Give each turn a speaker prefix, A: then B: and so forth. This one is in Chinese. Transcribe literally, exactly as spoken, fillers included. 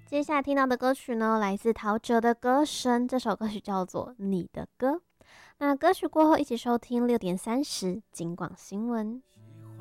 A: 接下来听到的歌曲呢，来自陶喆的《歌声》，这首歌曲叫做《你的歌》。那歌曲过后，一起收听六点三十金广新闻。